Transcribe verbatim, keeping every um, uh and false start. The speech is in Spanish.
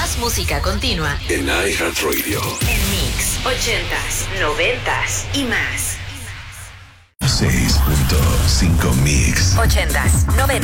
Más música continua en iHeartRadio. En Mix ochentas, noventas y más. seis punto cinco Mix ochentas, noventas.